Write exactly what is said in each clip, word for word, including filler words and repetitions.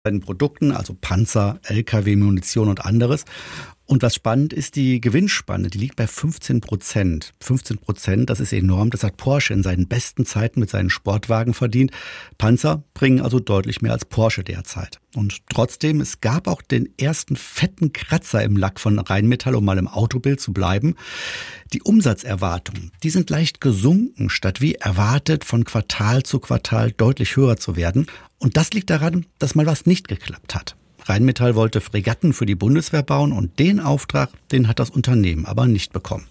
bei den Produkten, also Panzer, L K W, Munition und anderes. Und was spannend ist, die Gewinnspanne, die liegt bei fünfzehn Prozent. fünfzehn Prozent, das ist enorm. Das hat Porsche in seinen besten Zeiten mit seinen Sportwagen verdient. Panzer bringen also deutlich mehr als Porsche derzeit. Und trotzdem, es gab auch den ersten fetten Kratzer im Lack von Rheinmetall, um mal im Autobild zu bleiben. Die Umsatzerwartungen, die sind leicht gesunken, statt wie erwartet von Quartal zu Quartal deutlich höher zu werden. Und das liegt daran, dass mal was nicht geklappt hat. Rheinmetall wollte Fregatten für die Bundeswehr bauen und den Auftrag, den hat das Unternehmen aber nicht bekommen.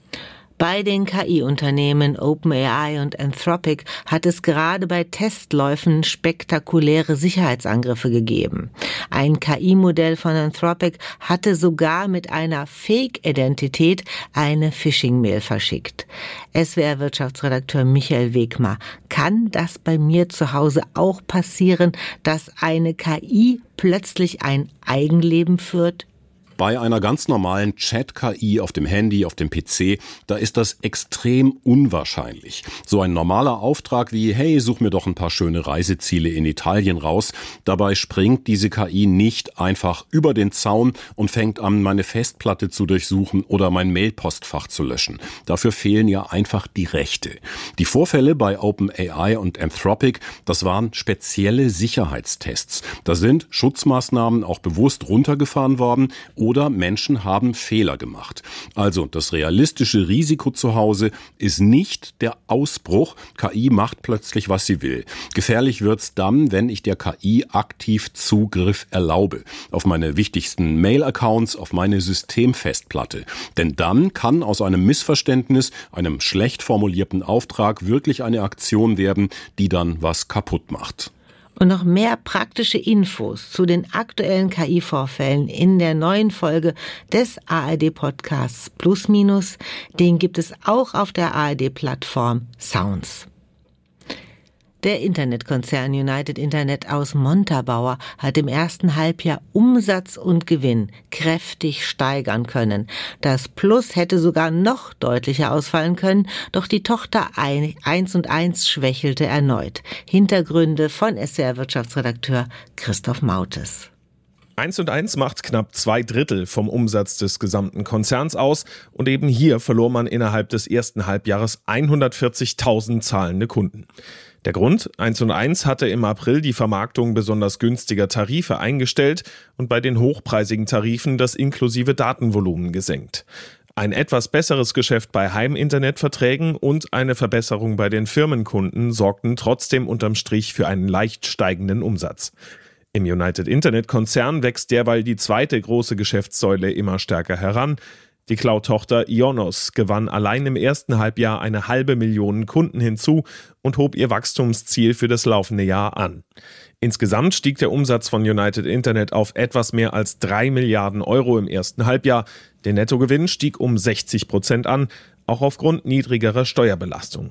Bei den K I-Unternehmen OpenAI und Anthropic hat es gerade bei Testläufen spektakuläre Sicherheitsangriffe gegeben. Ein K I-Modell von Anthropic hatte sogar mit einer Fake-Identität eine Phishing-Mail verschickt. S W R-Wirtschaftsredakteur Michael Wegmar, kann das bei mir zu Hause auch passieren, dass eine K I plötzlich ein Eigenleben führt? Bei einer ganz normalen Chat-K I auf dem Handy, auf dem P C, da ist das extrem unwahrscheinlich. So ein normaler Auftrag wie, hey, such mir doch ein paar schöne Reiseziele in Italien raus. Dabei springt diese K I nicht einfach über den Zaun und fängt an, meine Festplatte zu durchsuchen oder mein Mailpostfach zu löschen. Dafür fehlen ja einfach die Rechte. Die Vorfälle bei OpenAI und Anthropic, das waren spezielle Sicherheitstests. Da sind Schutzmaßnahmen auch bewusst runtergefahren worden, oder Menschen haben Fehler gemacht. Also das realistische Risiko zu Hause ist nicht der Ausbruch, K I macht plötzlich, was sie will. Gefährlich wird's dann, wenn ich der K I aktiv Zugriff erlaube. Auf meine wichtigsten Mail-Accounts, auf meine Systemfestplatte. Denn dann kann aus einem Missverständnis, einem schlecht formulierten Auftrag wirklich eine Aktion werden, die dann was kaputt macht. Und noch mehr praktische Infos zu den aktuellen K I-Vorfällen in der neuen Folge des A R D-Podcasts Plus Minus. Den gibt es auch auf der A R D-Plattform Sounds. Der Internetkonzern United Internet aus Montabaur hat im ersten Halbjahr Umsatz und Gewinn kräftig steigern können. Das Plus hätte sogar noch deutlicher ausfallen können, doch die Tochter eins und eins schwächelte erneut. Hintergründe von S W R-Wirtschaftsredakteur Christoph Mautes. eins und eins macht knapp zwei Drittel vom Umsatz des gesamten Konzerns aus und eben hier verlor man innerhalb des ersten Halbjahres hundertvierzigtausend zahlende Kunden. Der Grund? eins und eins hatte im April die Vermarktung besonders günstiger Tarife eingestellt und bei den hochpreisigen Tarifen das inklusive Datenvolumen gesenkt. Ein etwas besseres Geschäft bei Heiminternetverträgen und eine Verbesserung bei den Firmenkunden sorgten trotzdem unterm Strich für einen leicht steigenden Umsatz. Im United Internet-Konzern wächst derweil die zweite große Geschäftssäule immer stärker heran. Die Cloud-Tochter Ionos gewann allein im ersten Halbjahr eine halbe Million Kunden hinzu und hob ihr Wachstumsziel für das laufende Jahr an. Insgesamt stieg der Umsatz von United Internet auf etwas mehr als drei Milliarden Euro im ersten Halbjahr. Der Nettogewinn stieg um sechzig Prozent an, auch aufgrund niedrigerer Steuerbelastung.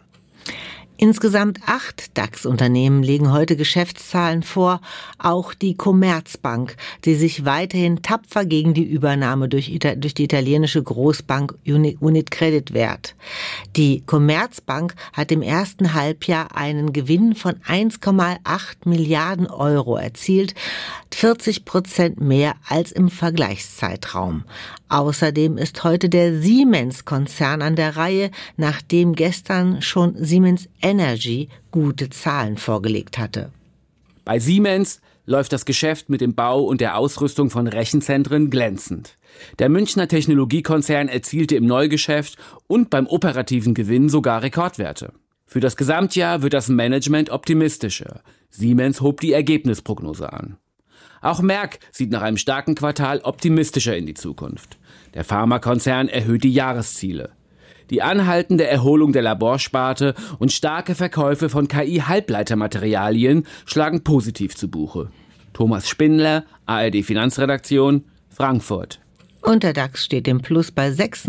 Insgesamt acht DAX-Unternehmen legen heute Geschäftszahlen vor, auch die Commerzbank, die sich weiterhin tapfer gegen die Übernahme durch, Ita- durch die italienische Großbank Uni- Unicredit wehrt. Die Commerzbank hat im ersten Halbjahr einen Gewinn von eins Komma acht Milliarden Euro erzielt, vierzig Prozent mehr als im Vergleichszeitraum. Außerdem ist heute der Siemens-Konzern an der Reihe, nachdem gestern schon Siemens Energy gute Zahlen vorgelegt hatte. Bei Siemens läuft das Geschäft mit dem Bau und der Ausrüstung von Rechenzentren glänzend. Der Münchner Technologiekonzern erzielte im Neugeschäft und beim operativen Gewinn sogar Rekordwerte. Für das Gesamtjahr wird das Management optimistischer. Siemens hob die Ergebnisprognose an. Auch Merck sieht nach einem starken Quartal optimistischer in die Zukunft. Der Pharmakonzern erhöht die Jahresziele. Die anhaltende Erholung der Laborsparte und starke Verkäufe von K I-Halbleitermaterialien schlagen positiv zu Buche. Thomas Spindler, A R D Finanzredaktion, Frankfurt. Und der DAX steht im Plus bei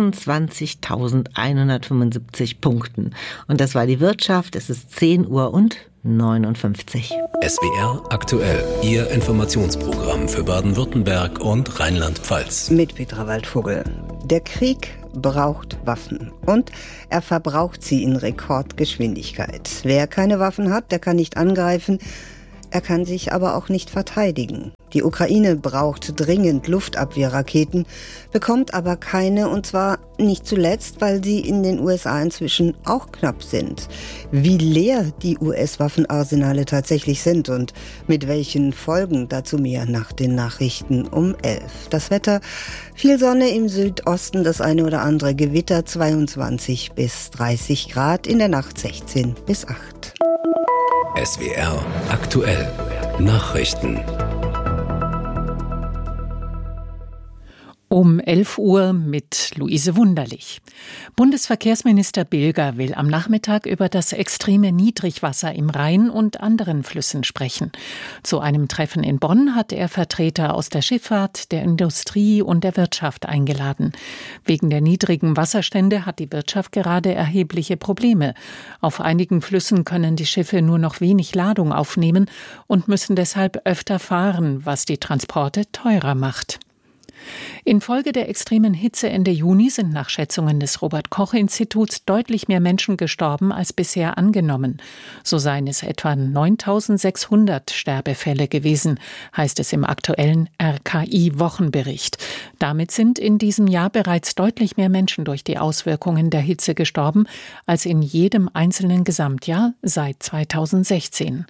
sechsundzwanzigtausendeinhundertfünfundsiebzig Punkten. Und das war die Wirtschaft. Es ist zehn Uhr und neunundfünfzig. S W R aktuell, Ihr Informationsprogramm für Baden-Württemberg und Rheinland-Pfalz. Mit Petra Waldvogel. Der Krieg braucht Waffen und er verbraucht sie in Rekordgeschwindigkeit. Wer keine Waffen hat, der kann nicht angreifen. Er kann sich aber auch nicht verteidigen. Die Ukraine braucht dringend Luftabwehrraketen, bekommt aber keine, und zwar nicht zuletzt, weil sie in den U S A inzwischen auch knapp sind. Wie leer die U S-Waffenarsenale tatsächlich sind und mit welchen Folgen, dazu mehr nach den Nachrichten um elf. Das Wetter, viel Sonne im Südosten, das eine oder andere Gewitter, zweiundzwanzig bis dreißig Grad, in der Nacht sechzehn bis acht. S W R aktuell Nachrichten. Um elf Uhr mit Luise Wunderlich. Bundesverkehrsminister Bilger will am Nachmittag über das extreme Niedrigwasser im Rhein und anderen Flüssen sprechen. Zu einem Treffen in Bonn hat er Vertreter aus der Schifffahrt, der Industrie und der Wirtschaft eingeladen. Wegen der niedrigen Wasserstände hat die Wirtschaft gerade erhebliche Probleme. Auf einigen Flüssen können die Schiffe nur noch wenig Ladung aufnehmen und müssen deshalb öfter fahren, was die Transporte teurer macht. Infolge der extremen Hitze Ende Juni sind nach Schätzungen des Robert-Koch-Instituts deutlich mehr Menschen gestorben als bisher angenommen. So seien es etwa neuntausendsechshundert Sterbefälle gewesen, heißt es im aktuellen R K I-Wochenbericht. Damit sind in diesem Jahr bereits deutlich mehr Menschen durch die Auswirkungen der Hitze gestorben als in jedem einzelnen Gesamtjahr seit zweitausendsechzehn.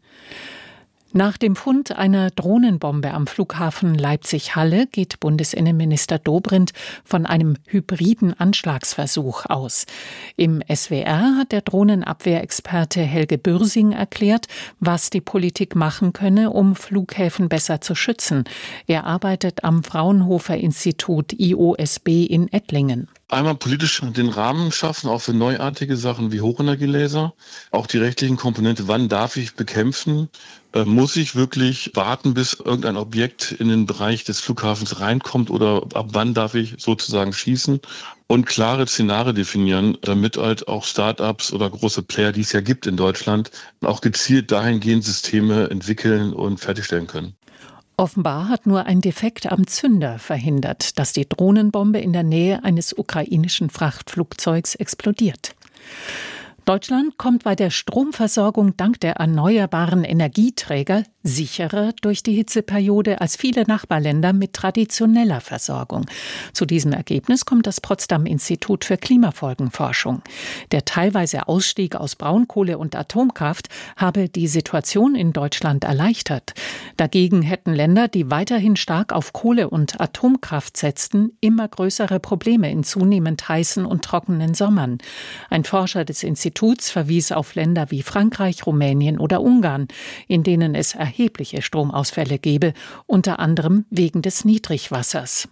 Nach dem Fund einer Drohnenbombe am Flughafen Leipzig-Halle geht Bundesinnenminister Dobrindt von einem hybriden Anschlagsversuch aus. Im S W R hat der Drohnenabwehrexperte Helge Bürsing erklärt, was die Politik machen könne, um Flughäfen besser zu schützen. Er arbeitet am Fraunhofer Institut I O S B in Ettlingen. Einmal politisch den Rahmen schaffen, auch für neuartige Sachen wie Hochenergielaser. Auch die rechtlichen Komponente, wann darf ich bekämpfen? Äh, muss ich wirklich warten, bis irgendein Objekt in den Bereich des Flughafens reinkommt, oder ab wann darf ich sozusagen schießen? Und klare Szenarien definieren, damit halt auch Start-ups oder große Player, die es ja gibt in Deutschland, auch gezielt dahingehend Systeme entwickeln und fertigstellen können. Offenbar hat nur ein Defekt am Zünder verhindert, dass die Drohnenbombe in der Nähe eines ukrainischen Frachtflugzeugs explodiert. Deutschland kommt bei der Stromversorgung dank der erneuerbaren Energieträger sicherer durch die Hitzeperiode als viele Nachbarländer mit traditioneller Versorgung. Zu diesem Ergebnis kommt das Potsdam-Institut für Klimafolgenforschung. Der teilweise Ausstieg aus Braunkohle und Atomkraft habe die Situation in Deutschland erleichtert. Dagegen hätten Länder, die weiterhin stark auf Kohle und Atomkraft setzten, immer größere Probleme in zunehmend heißen und trockenen Sommern. Ein Forscher des Instituts verwies auf Länder wie Frankreich, Rumänien oder Ungarn, in denen es erhebliche Stromausfälle gebe, unter anderem wegen des Niedrigwassers.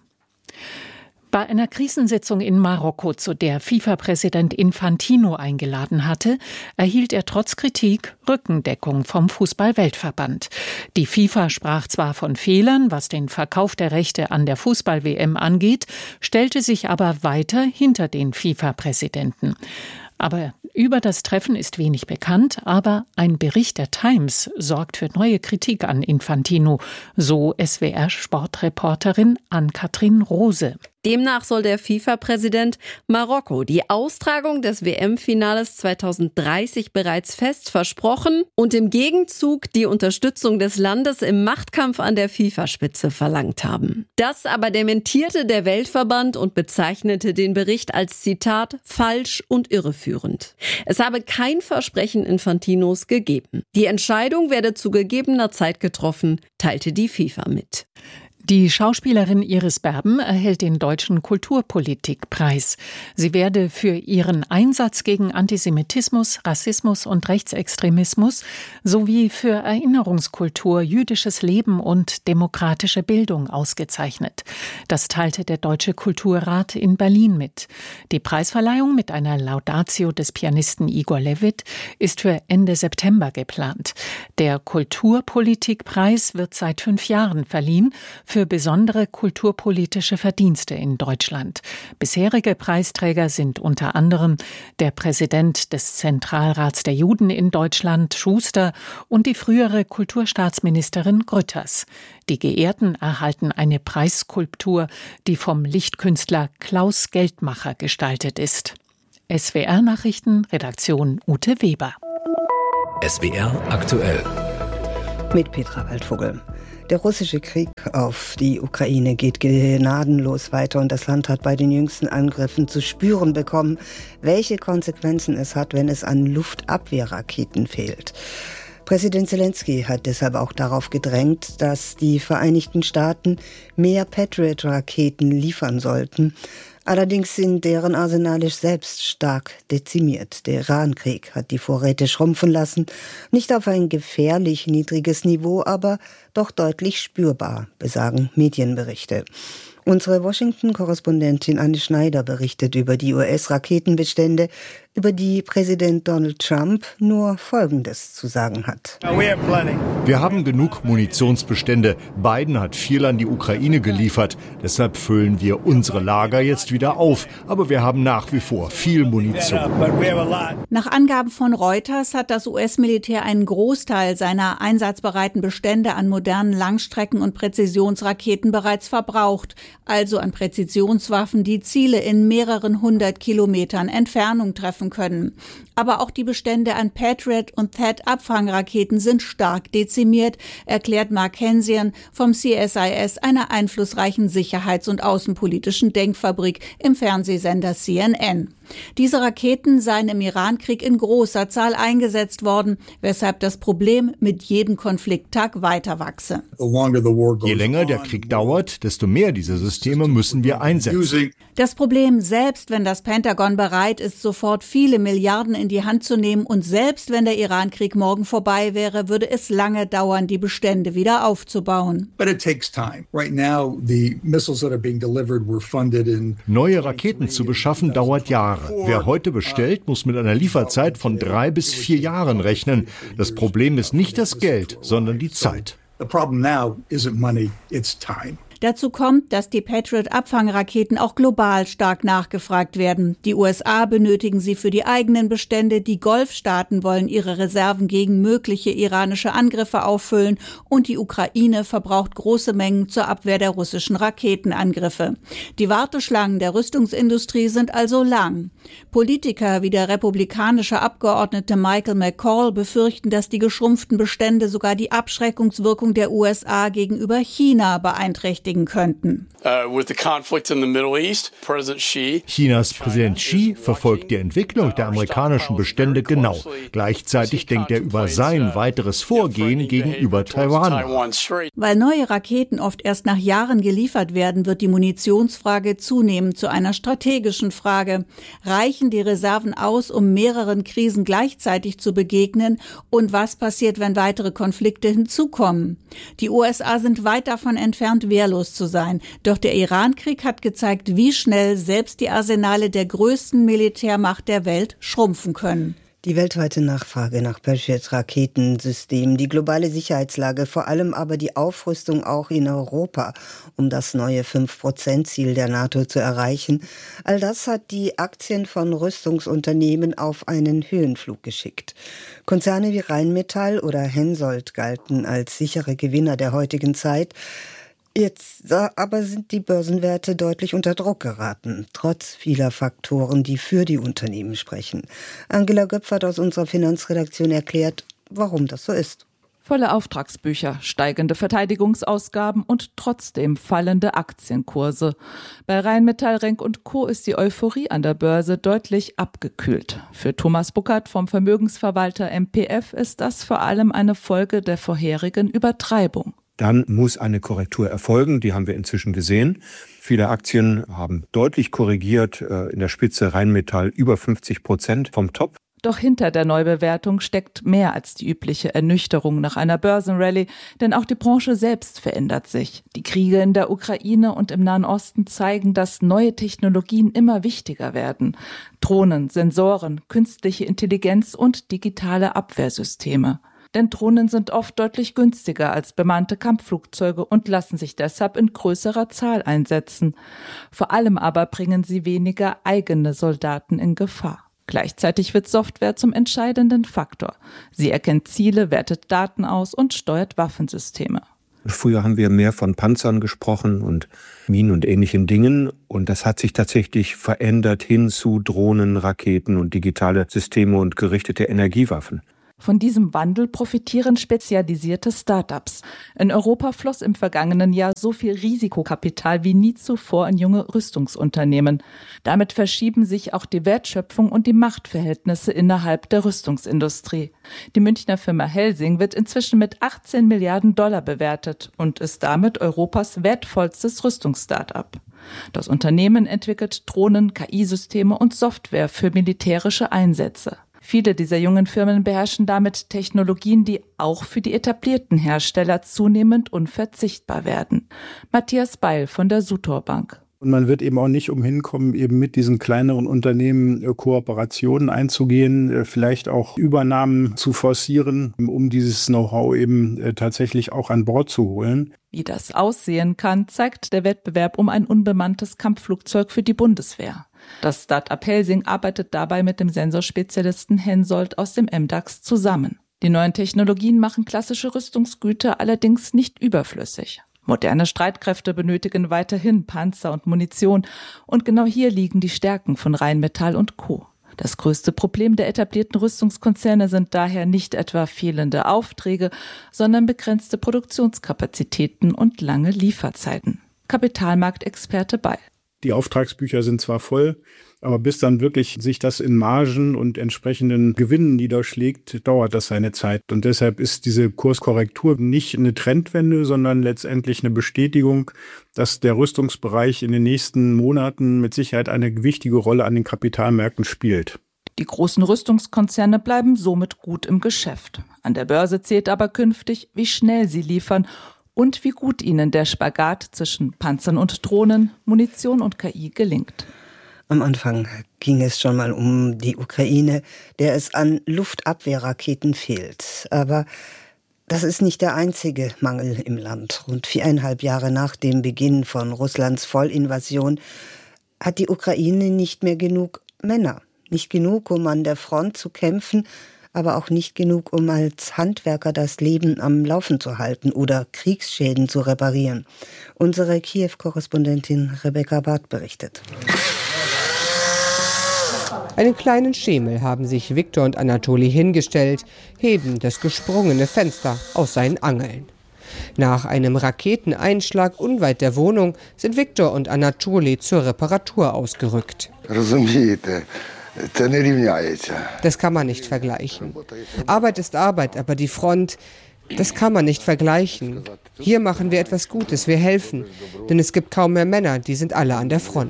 Bei einer Krisensitzung in Marokko, zu der FIFA-Präsident Infantino eingeladen hatte, erhielt er trotz Kritik Rückendeckung vom Fußball-Weltverband. Die FIFA sprach zwar von Fehlern, was den Verkauf der Rechte an der Fußball-W M angeht, stellte sich aber weiter hinter den FIFA-Präsidenten. Aber über das Treffen ist wenig bekannt, aber ein Bericht der Times sorgt für neue Kritik an Infantino, so S W R-Sportreporterin Ann-Kathrin Rose. Demnach soll der FIFA-Präsident Marokko die Austragung des W M-Finales zweitausenddreißig bereits fest versprochen und im Gegenzug die Unterstützung des Landes im Machtkampf an der FIFA-Spitze verlangt haben. Das aber dementierte der Weltverband und bezeichnete den Bericht als, Zitat, falsch und irreführend. Es habe kein Versprechen Infantinos gegeben. Die Entscheidung werde zu gegebener Zeit getroffen, teilte die FIFA mit. Die Schauspielerin Iris Berben erhält den Deutschen Kulturpolitikpreis. Sie werde für ihren Einsatz gegen Antisemitismus, Rassismus und Rechtsextremismus sowie für Erinnerungskultur, jüdisches Leben und demokratische Bildung ausgezeichnet. Das teilte der Deutsche Kulturrat in Berlin mit. Die Preisverleihung mit einer Laudatio des Pianisten Igor Levit ist für Ende September geplant. Der Kulturpolitikpreis wird seit fünf Jahren verliehen für besondere kulturpolitische Verdienste in Deutschland. Bisherige Preisträger sind unter anderem der Präsident des Zentralrats der Juden in Deutschland, Schuster, und die frühere Kulturstaatsministerin Grütters. Die Geehrten erhalten eine Preisskulptur, die vom Lichtkünstler Klaus Geldmacher gestaltet ist. S W R-Nachrichten, Redaktion Ute Weber. S W R aktuell. Mit Petra Waldvogel. Der russische Krieg auf die Ukraine geht gnadenlos weiter und das Land hat bei den jüngsten Angriffen zu spüren bekommen, welche Konsequenzen es hat, wenn es an Luftabwehrraketen fehlt. Präsident Zelensky hat deshalb auch darauf gedrängt, dass die Vereinigten Staaten mehr Patriot-Raketen liefern sollten. Allerdings sind deren Arsenale selbst stark dezimiert. Der Irankrieg hat die Vorräte schrumpfen lassen, nicht auf ein gefährlich niedriges Niveau, aber doch deutlich spürbar, besagen Medienberichte. Unsere Washington-Korrespondentin Anne Schneider berichtet über die U S-Raketenbestände, über die Präsident Donald Trump nur Folgendes zu sagen hat. Wir haben genug Munitionsbestände. Biden hat viel an die Ukraine geliefert. Deshalb füllen wir unsere Lager jetzt wieder auf. Aber wir haben nach wie vor viel Munition. Nach Angaben von Reuters hat das U S-Militär einen Großteil seiner einsatzbereiten Bestände an modernen Langstrecken- und Präzisionsraketen bereits verbraucht. Also an Präzisionswaffen, die Ziele in mehreren hundert Kilometern Entfernung treffen können. Aber auch die Bestände an Patriot- und T H A A D-Abfangraketen sind stark dezimiert, erklärt Mark Hensian vom C S I S, einer einflussreichen sicherheits- und außenpolitischen Denkfabrik im Fernsehsender C N N. Diese Raketen seien im Irankrieg in großer Zahl eingesetzt worden, weshalb das Problem mit jedem Konflikttag weiter wachse. Je länger der Krieg dauert, desto mehr dieser Systeme müssen wir einsetzen. Das Problem, selbst wenn das Pentagon bereit ist, sofort viele Milliarden in die Hand zu nehmen und selbst wenn der Irankrieg morgen vorbei wäre, würde es lange dauern, die Bestände wieder aufzubauen. Neue Raketen zu beschaffen dauert Jahre. Wer heute bestellt, muss mit einer Lieferzeit von drei bis vier Jahren rechnen. Das Problem ist nicht das Geld, sondern die Zeit. The problem now isn't money, it's time. Dazu kommt, dass die Patriot-Abfangraketen auch global stark nachgefragt werden. Die U S A benötigen sie für die eigenen Bestände, die Golfstaaten wollen ihre Reserven gegen mögliche iranische Angriffe auffüllen und die Ukraine verbraucht große Mengen zur Abwehr der russischen Raketenangriffe. Die Warteschlangen der Rüstungsindustrie sind also lang. Politiker wie der republikanische Abgeordnete Michael McCall befürchten, dass die geschrumpften Bestände sogar die Abschreckungswirkung der U S A gegenüber China beeinträchtigen könnten. Chinas Präsident Xi verfolgt die Entwicklung der amerikanischen Bestände genau. Gleichzeitig denkt er über sein weiteres Vorgehen gegenüber Taiwan. Weil neue Raketen oft erst nach Jahren geliefert werden, wird die Munitionsfrage zunehmend zu einer strategischen Frage. Reichen die Reserven aus, um mehreren Krisen gleichzeitig zu begegnen? Und was passiert, wenn weitere Konflikte hinzukommen? Die U S A sind weit davon entfernt, wehrlos zu sein. Doch der Irankrieg hat gezeigt, wie schnell selbst die Arsenale der größten Militärmacht der Welt schrumpfen können. Die weltweite Nachfrage nach Patriot-Raketensystemen, die globale Sicherheitslage, vor allem aber die Aufrüstung auch in Europa, um das neue fünf Prozent Ziel der NATO zu erreichen, all das hat die Aktien von Rüstungsunternehmen auf einen Höhenflug geschickt. Konzerne wie Rheinmetall oder Hensoldt galten als sichere Gewinner der heutigen Zeit. Jetzt aber sind die Börsenwerte deutlich unter Druck geraten, trotz vieler Faktoren, die für die Unternehmen sprechen. Angela Göpfert aus unserer Finanzredaktion erklärt, warum das so ist. Volle Auftragsbücher, steigende Verteidigungsausgaben und trotzdem fallende Aktienkurse. Bei Rheinmetall, Renk und Co. ist die Euphorie an der Börse deutlich abgekühlt. Für Thomas Buckert vom Vermögensverwalter M P F ist das vor allem eine Folge der vorherigen Übertreibung. Dann muss eine Korrektur erfolgen, die haben wir inzwischen gesehen. Viele Aktien haben deutlich korrigiert, in der Spitze Rheinmetall über fünfzig Prozent vom Top. Doch hinter der Neubewertung steckt mehr als die übliche Ernüchterung nach einer Börsenrallye, denn auch die Branche selbst verändert sich. Die Kriege in der Ukraine und im Nahen Osten zeigen, dass neue Technologien immer wichtiger werden. Drohnen, Sensoren, künstliche Intelligenz und digitale Abwehrsysteme. Denn Drohnen sind oft deutlich günstiger als bemannte Kampfflugzeuge und lassen sich deshalb in größerer Zahl einsetzen. Vor allem aber bringen sie weniger eigene Soldaten in Gefahr. Gleichzeitig wird Software zum entscheidenden Faktor. Sie erkennt Ziele, wertet Daten aus und steuert Waffensysteme. Früher haben wir mehr von Panzern gesprochen und Minen und ähnlichen Dingen. Und das hat sich tatsächlich verändert hin zu Drohnen, Raketen und digitale Systeme und gerichtete Energiewaffen. Von diesem Wandel profitieren spezialisierte Start-ups. In Europa floss im vergangenen Jahr so viel Risikokapital wie nie zuvor in junge Rüstungsunternehmen. Damit verschieben sich auch die Wertschöpfung und die Machtverhältnisse innerhalb der Rüstungsindustrie. Die Münchner Firma Helsing wird inzwischen mit achtzehn Milliarden Dollar bewertet und ist damit Europas wertvollstes Rüstungs-Start-up. Das Unternehmen entwickelt Drohnen, K I-Systeme und Software für militärische Einsätze. Viele dieser jungen Firmen beherrschen damit Technologien, die auch für die etablierten Hersteller zunehmend unverzichtbar werden. Matthias Beil von der Sutor Bank. Und man wird eben auch nicht umhin kommen, eben mit diesen kleineren Unternehmen äh, Kooperationen einzugehen, äh, vielleicht auch Übernahmen zu forcieren, um dieses Know-how eben äh, tatsächlich auch an Bord zu holen. Wie das aussehen kann, zeigt der Wettbewerb um ein unbemanntes Kampfflugzeug für die Bundeswehr. Das Start-up Helsing arbeitet dabei mit dem Sensorspezialisten Hensoldt aus dem M DAX zusammen. Die neuen Technologien machen klassische Rüstungsgüter allerdings nicht überflüssig. Moderne Streitkräfte benötigen weiterhin Panzer und Munition. Und genau hier liegen die Stärken von Rheinmetall und Co. Das größte Problem der etablierten Rüstungskonzerne sind daher nicht etwa fehlende Aufträge, sondern begrenzte Produktionskapazitäten und lange Lieferzeiten. Kapitalmarktexperte Beil. Die Auftragsbücher sind zwar voll, aber bis dann wirklich sich das in Margen und entsprechenden Gewinnen niederschlägt, dauert das seine Zeit. Und deshalb ist diese Kurskorrektur nicht eine Trendwende, sondern letztendlich eine Bestätigung, dass der Rüstungsbereich in den nächsten Monaten mit Sicherheit eine wichtige Rolle an den Kapitalmärkten spielt. Die großen Rüstungskonzerne bleiben somit gut im Geschäft. An der Börse zählt aber künftig, wie schnell sie liefern und wie gut ihnen der Spagat zwischen Panzern und Drohnen, Munition und K I gelingt. Am Anfang ging es schon mal um die Ukraine, der es an Luftabwehrraketen fehlt. Aber das ist nicht der einzige Mangel im Land. Rund viereinhalb Jahre nach dem Beginn von Russlands Vollinvasion hat die Ukraine nicht mehr genug Männer. Nicht genug, um an der Front zu kämpfen, aber auch nicht genug, um als Handwerker das Leben am Laufen zu halten oder Kriegsschäden zu reparieren. Unsere Kiew-Korrespondentin Rebecca Barth berichtet. Einen kleinen Schemel haben sich Viktor und Anatoli hingestellt, heben das gesprungene Fenster aus seinen Angeln. Nach einem Raketeneinschlag unweit der Wohnung sind Viktor und Anatoli zur Reparatur ausgerückt. Das kann man nicht vergleichen. Arbeit ist Arbeit, aber die Front, das kann man nicht vergleichen. Hier machen wir etwas Gutes, wir helfen. Denn es gibt kaum mehr Männer, die sind alle an der Front.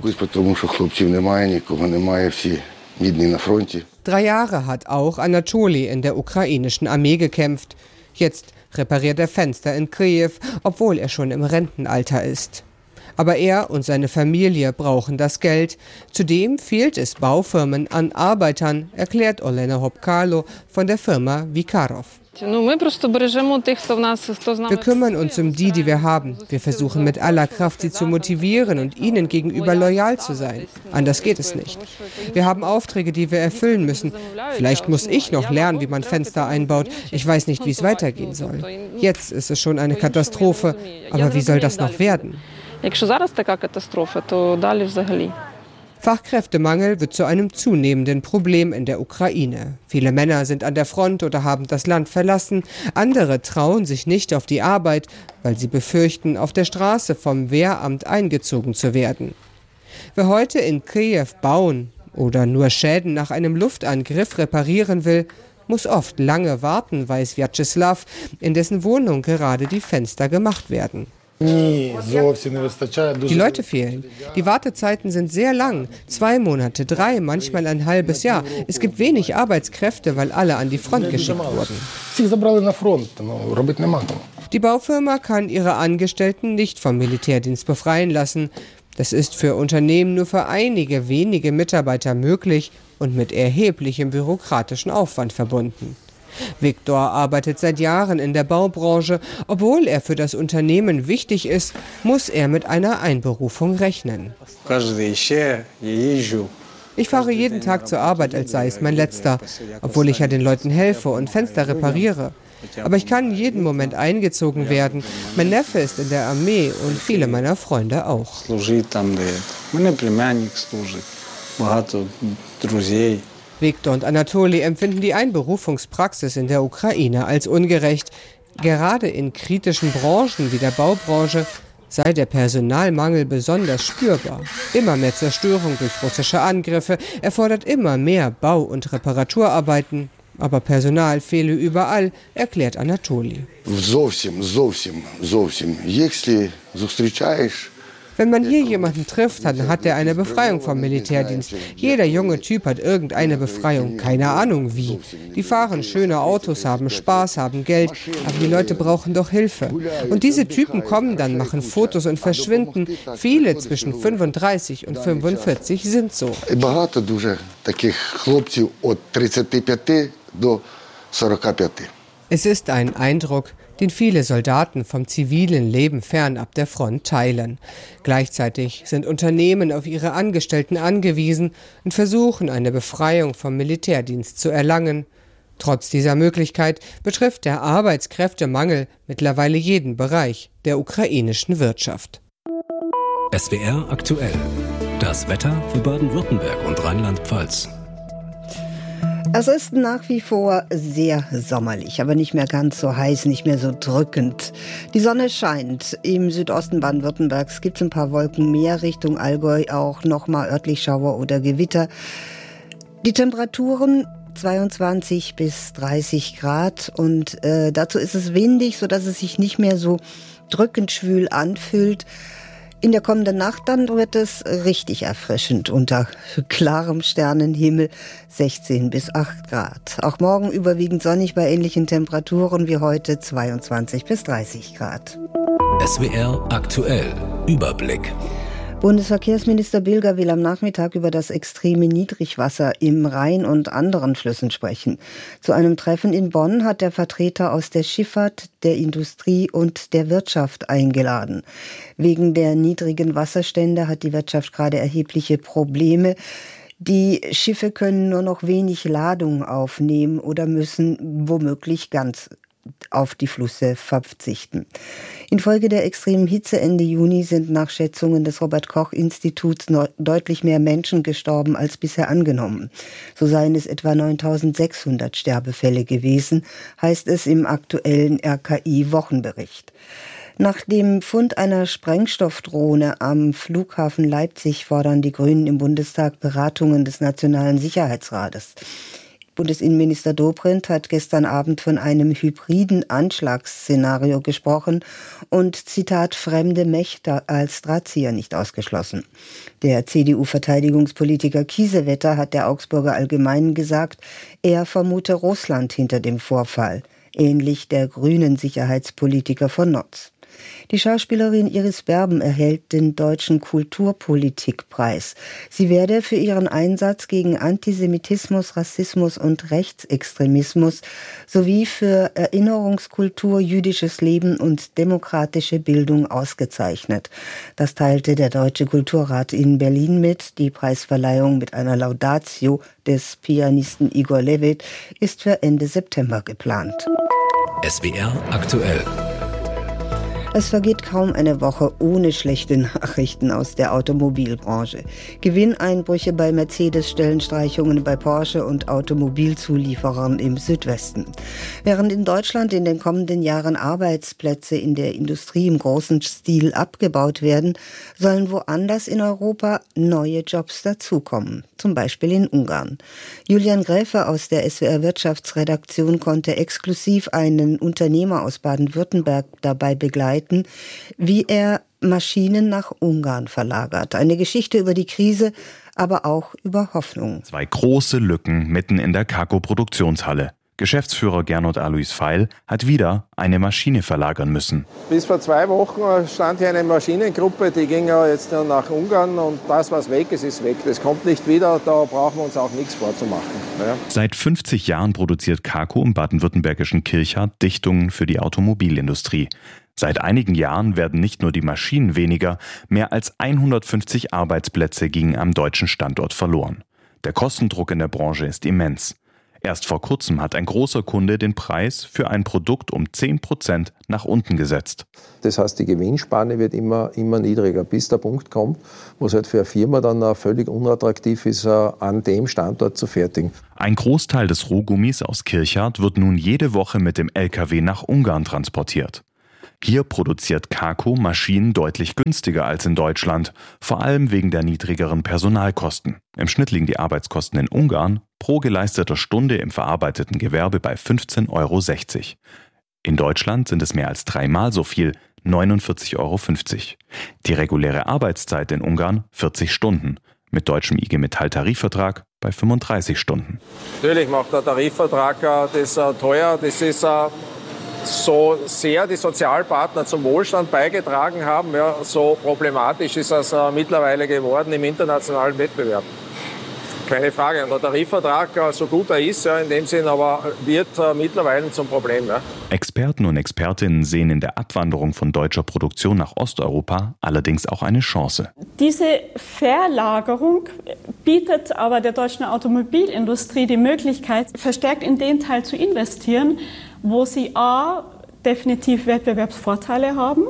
Drei Jahre hat auch Anatoli in der ukrainischen Armee gekämpft. Jetzt repariert er Fenster in Kiew, obwohl er schon im Rentenalter ist. Aber er und seine Familie brauchen das Geld. Zudem fehlt es Baufirmen an Arbeitern, erklärt Olena Hopkalo von der Firma Vikarov. Wir kümmern uns um die, die wir haben. Wir versuchen mit aller Kraft, sie zu motivieren und ihnen gegenüber loyal zu sein. Anders geht es nicht. Wir haben Aufträge, die wir erfüllen müssen. Vielleicht muss ich noch lernen, wie man Fenster einbaut. Ich weiß nicht, wie es weitergehen soll. Jetzt ist es schon eine Katastrophe. Aber wie soll das noch werden? Fachkräftemangel wird zu einem zunehmenden Problem in der Ukraine. Viele Männer sind an der Front oder haben das Land verlassen. Andere trauen sich nicht auf die Arbeit, weil sie befürchten, auf der Straße vom Wehramt eingezogen zu werden. Wer heute in Kiew bauen oder nur Schäden nach einem Luftangriff reparieren will, muss oft lange warten, weiß Vyacheslav, in dessen Wohnung gerade die Fenster gemacht werden. Die Leute fehlen. Die Wartezeiten sind sehr lang. Zwei Monate, drei, manchmal ein halbes Jahr. Es gibt wenig Arbeitskräfte, weil alle an die Front geschickt wurden. Die Baufirma kann ihre Angestellten nicht vom Militärdienst befreien lassen. Das ist für Unternehmen nur für einige wenige Mitarbeiter möglich und mit erheblichem bürokratischen Aufwand verbunden. Viktor arbeitet seit Jahren in der Baubranche. Obwohl er für das Unternehmen wichtig ist, muss er mit einer Einberufung rechnen. Ich fahre jeden Tag zur Arbeit, als sei es mein letzter, obwohl ich ja den Leuten helfe und Fenster repariere. Aber ich kann jeden Moment eingezogen werden. Mein Neffe ist in der Armee und viele meiner Freunde auch. Wir Viktor und Anatoli empfinden die Einberufungspraxis in der Ukraine als ungerecht. Gerade in kritischen Branchen wie der Baubranche sei der Personalmangel besonders spürbar. Immer mehr Zerstörung durch russische Angriffe erfordert immer mehr Bau- und Reparaturarbeiten. Aber Personal fehle überall, erklärt Anatoli. Wenn man hier jemanden trifft, dann hat er eine Befreiung vom Militärdienst. Jeder junge Typ hat irgendeine Befreiung, keine Ahnung wie. Die fahren schöne Autos, haben Spaß, haben Geld, aber die Leute brauchen doch Hilfe. Und diese Typen kommen dann, machen Fotos und verschwinden. Viele zwischen fünfunddreißig und fünfundvierzig sind so. Es ist ein Eindruck, den viele Soldaten vom zivilen Leben fernab der Front teilen. Gleichzeitig sind Unternehmen auf ihre Angestellten angewiesen und versuchen, eine Befreiung vom Militärdienst zu erlangen. Trotz dieser Möglichkeit betrifft der Arbeitskräftemangel mittlerweile jeden Bereich der ukrainischen Wirtschaft. S W R aktuell. Das Wetter für Baden-Württemberg und Rheinland-Pfalz. Es ist nach wie vor sehr sommerlich, aber nicht mehr ganz so heiß, nicht mehr so drückend. Die Sonne scheint. Im Südosten Baden-Württembergs gibt es ein paar Wolken mehr, Richtung Allgäu auch nochmal örtlich Schauer oder Gewitter. Die Temperaturen zweiundzwanzig bis dreißig Grad und äh, dazu ist es windig, sodass es sich nicht mehr so drückend schwül anfühlt. In der kommenden Nacht dann wird es richtig erfrischend unter klarem Sternenhimmel, sechzehn bis acht Grad. Auch morgen überwiegend sonnig bei ähnlichen Temperaturen wie heute, zweiundzwanzig bis dreißig Grad. S W R aktuell. Überblick. Bundesverkehrsminister Bilger will am Nachmittag über das extreme Niedrigwasser im Rhein und anderen Flüssen sprechen. Zu einem Treffen in Bonn hat der Vertreter aus der Schifffahrt, der Industrie und der Wirtschaft eingeladen. Wegen der niedrigen Wasserstände hat die Wirtschaft gerade erhebliche Probleme. Die Schiffe können nur noch wenig Ladung aufnehmen oder müssen womöglich ganz auf die Flüsse verzichten. Infolge der extremen Hitze Ende Juni sind nach Schätzungen des Robert-Koch-Instituts deutlich mehr Menschen gestorben als bisher angenommen. So seien es etwa neuntausendsechshundert Sterbefälle gewesen, heißt es im aktuellen R K I-Wochenbericht. Nach dem Fund einer Sprengstoffdrohne am Flughafen Leipzig fordern die Grünen im Bundestag Beratungen des Nationalen Sicherheitsrates. Bundesinnenminister Dobrindt hat gestern Abend von einem hybriden Anschlagsszenario gesprochen und, Zitat, fremde Mächte als Drahtzieher nicht ausgeschlossen. Der C D U-Verteidigungspolitiker Kiesewetter hat der Augsburger Allgemeinen gesagt, er vermute Russland hinter dem Vorfall, ähnlich der grünen Sicherheitspolitiker von Notz. Die Schauspielerin Iris Berben erhält den Deutschen Kulturpolitikpreis. Sie werde für ihren Einsatz gegen Antisemitismus, Rassismus und Rechtsextremismus sowie für Erinnerungskultur, jüdisches Leben und demokratische Bildung ausgezeichnet. Das teilte der Deutsche Kulturrat in Berlin mit. Die Preisverleihung mit einer Laudatio des Pianisten Igor Levit ist für Ende September geplant. S W R aktuell. Es vergeht kaum eine Woche ohne schlechte Nachrichten aus der Automobilbranche. Gewinneinbrüche bei Mercedes, Stellenstreichungen bei Porsche und Automobilzulieferern im Südwesten. Während in Deutschland in den kommenden Jahren Arbeitsplätze in der Industrie im großen Stil abgebaut werden, sollen woanders in Europa neue Jobs dazukommen. Zum Beispiel in Ungarn. Julian Gräfe aus der S W R Wirtschaftsredaktion konnte exklusiv einen Unternehmer aus Baden-Württemberg dabei begleiten, wie er Maschinen nach Ungarn verlagert. Eine Geschichte über die Krise, aber auch über Hoffnung. Zwei große Lücken mitten in der Kako-Produktionshalle. Geschäftsführer Gernot Alois Feil hat wieder eine Maschine verlagern müssen. Bis vor zwei Wochen stand hier eine Maschinengruppe, die ging ja jetzt nach Ungarn und das, was weg ist, ist weg. Das kommt nicht wieder, da brauchen wir uns auch nichts vorzumachen. Ja. Seit fünfzig Jahren produziert Kako im baden-württembergischen Kirchhardt Dichtungen für die Automobilindustrie. Seit einigen Jahren werden nicht nur die Maschinen weniger, mehr als hundertfünfzig Arbeitsplätze gingen am deutschen Standort verloren. Der Kostendruck in der Branche ist immens. Erst vor kurzem hat ein großer Kunde den Preis für ein Produkt um zehn Prozent nach unten gesetzt. Das heißt, die Gewinnspanne wird immer, immer niedriger, bis der Punkt kommt, wo es halt für eine Firma dann völlig unattraktiv ist, an dem Standort zu fertigen. Ein Großteil des Rohgummis aus Kirchhardt wird nun jede Woche mit dem L K W nach Ungarn transportiert. Hier produziert Kako Maschinen deutlich günstiger als in Deutschland, vor allem wegen der niedrigeren Personalkosten. Im Schnitt liegen die Arbeitskosten in Ungarn pro geleisteter Stunde im verarbeiteten Gewerbe bei fünfzehn Euro sechzig. In Deutschland sind es mehr als dreimal so viel, neunundvierzig Euro fünfzig. Die reguläre Arbeitszeit in Ungarn vierzig Stunden, mit deutschem I G Metall-Tarifvertrag bei fünfunddreißig Stunden. Natürlich macht der Tarifvertrag das teuer, das ist so sehr die Sozialpartner zum Wohlstand beigetragen haben, ja, so problematisch ist das äh, mittlerweile geworden im internationalen Wettbewerb. Keine Frage. Und der Tarifvertrag, äh, so gut er ist, ja, in dem Sinn, aber wird äh, mittlerweile zum Problem. Ja. Experten und Expertinnen sehen in der Abwanderung von deutscher Produktion nach Osteuropa allerdings auch eine Chance. Diese Verlagerung bietet aber der deutschen Automobilindustrie die Möglichkeit, verstärkt in den Teil zu investieren, wo sie a. definitiv Wettbewerbsvorteile haben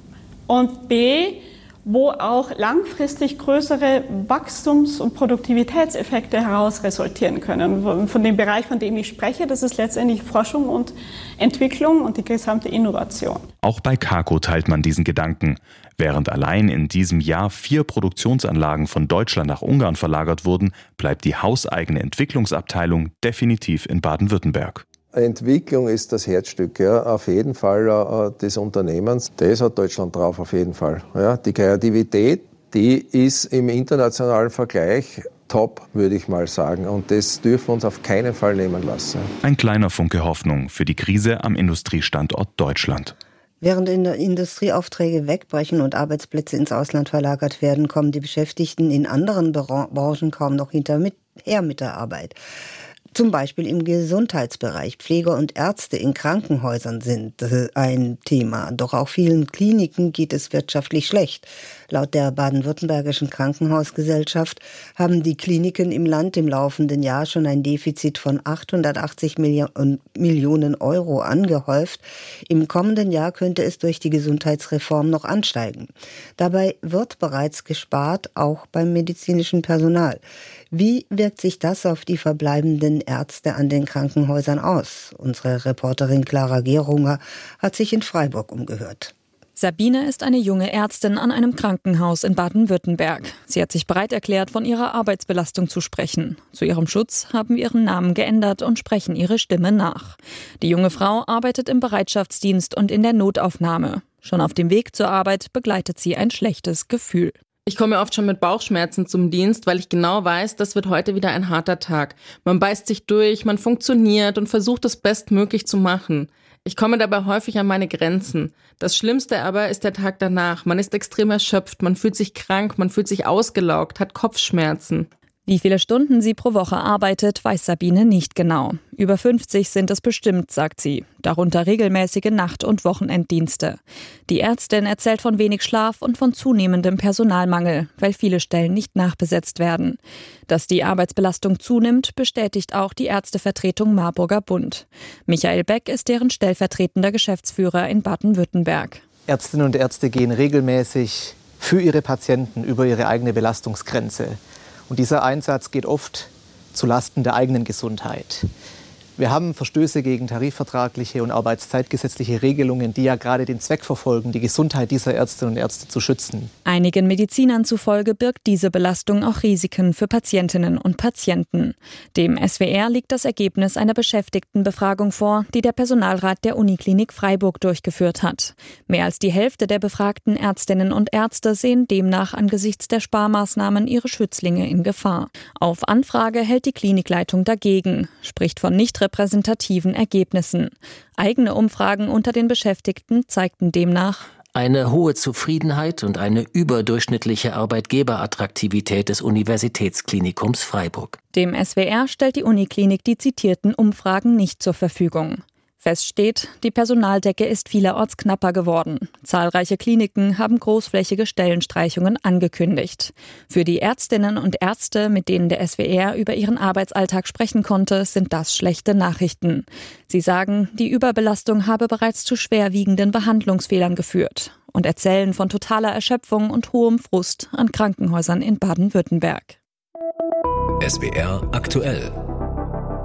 und b. wo auch langfristig größere Wachstums- und Produktivitätseffekte heraus resultieren können. Von dem Bereich, von dem ich spreche, das ist letztendlich Forschung und Entwicklung und die gesamte Innovation. Auch bei Kako teilt man diesen Gedanken. Während allein in diesem Jahr vier Produktionsanlagen von Deutschland nach Ungarn verlagert wurden, bleibt die hauseigene Entwicklungsabteilung definitiv in Baden-Württemberg. Entwicklung ist das Herzstück, ja, auf jeden Fall äh, des Unternehmens. Das hat Deutschland drauf, auf jeden Fall. Ja, die Kreativität, die ist im internationalen Vergleich top, würde ich mal sagen. Und das dürfen wir uns auf keinen Fall nehmen lassen. Ein kleiner Funke Hoffnung für die Krise am Industriestandort Deutschland. Während in der Industrie Aufträge wegbrechen und Arbeitsplätze ins Ausland verlagert werden, kommen die Beschäftigten in anderen Branchen kaum noch hinterher mit der Arbeit. Zum Beispiel im Gesundheitsbereich. Pfleger und Ärzte in Krankenhäusern sind ein Thema. Doch auch vielen Kliniken geht es wirtschaftlich schlecht. Laut der baden-württembergischen Krankenhausgesellschaft haben die Kliniken im Land im laufenden Jahr schon ein Defizit von achthundertachtzig Millionen Euro angehäuft. Im kommenden Jahr könnte es durch die Gesundheitsreform noch ansteigen. Dabei wird bereits gespart, auch beim medizinischen Personal. Wie wirkt sich das auf die verbleibenden Ärzte an den Krankenhäusern aus? Unsere Reporterin Clara Gerunger hat sich in Freiburg umgehört. Sabine ist eine junge Ärztin an einem Krankenhaus in Baden-Württemberg. Sie hat sich bereit erklärt, von ihrer Arbeitsbelastung zu sprechen. Zu ihrem Schutz haben wir ihren Namen geändert und sprechen ihre Stimme nach. Die junge Frau arbeitet im Bereitschaftsdienst und in der Notaufnahme. Schon auf dem Weg zur Arbeit begleitet sie ein schlechtes Gefühl. Ich komme oft schon mit Bauchschmerzen zum Dienst, weil ich genau weiß, das wird heute wieder ein harter Tag. Man beißt sich durch, man funktioniert und versucht, es bestmöglich zu machen. Ich komme dabei häufig an meine Grenzen. Das Schlimmste aber ist der Tag danach. Man ist extrem erschöpft, man fühlt sich krank, man fühlt sich ausgelaugt, hat Kopfschmerzen. Wie viele Stunden sie pro Woche arbeitet, weiß Sabine nicht genau. Über fünfzig sind es bestimmt, sagt sie. Darunter regelmäßige Nacht- und Wochenenddienste. Die Ärztin erzählt von wenig Schlaf und von zunehmendem Personalmangel, weil viele Stellen nicht nachbesetzt werden. Dass die Arbeitsbelastung zunimmt, bestätigt auch die Ärztevertretung Marburger Bund. Michael Beck ist deren stellvertretender Geschäftsführer in Baden-Württemberg. Ärztinnen und Ärzte gehen regelmäßig für ihre Patienten über ihre eigene Belastungsgrenze. Und dieser Einsatz geht oft zulasten der eigenen Gesundheit. Wir haben Verstöße gegen tarifvertragliche und arbeitszeitgesetzliche Regelungen, die ja gerade den Zweck verfolgen, die Gesundheit dieser Ärztinnen und Ärzte zu schützen. Einigen Medizinern zufolge birgt diese Belastung auch Risiken für Patientinnen und Patienten. Dem S W R liegt das Ergebnis einer Beschäftigtenbefragung vor, die der Personalrat der Uniklinik Freiburg durchgeführt hat. Mehr als die Hälfte der befragten Ärztinnen und Ärzte sehen demnach angesichts der Sparmaßnahmen ihre Schützlinge in Gefahr. Auf Anfrage hält die Klinikleitung dagegen, spricht von nicht repräsentativen Ergebnissen. Eigene Umfragen unter den Beschäftigten zeigten demnach eine hohe Zufriedenheit und eine überdurchschnittliche Arbeitgeberattraktivität des Universitätsklinikums Freiburg. Dem S W R stellt die Uniklinik die zitierten Umfragen nicht zur Verfügung. Fest steht, die Personaldecke ist vielerorts knapper geworden. Zahlreiche Kliniken haben großflächige Stellenstreichungen angekündigt. Für die Ärztinnen und Ärzte, mit denen der S W R über ihren Arbeitsalltag sprechen konnte, sind das schlechte Nachrichten. Sie sagen, die Überbelastung habe bereits zu schwerwiegenden Behandlungsfehlern geführt und erzählen von totaler Erschöpfung und hohem Frust an Krankenhäusern in Baden-Württemberg. S W R aktuell.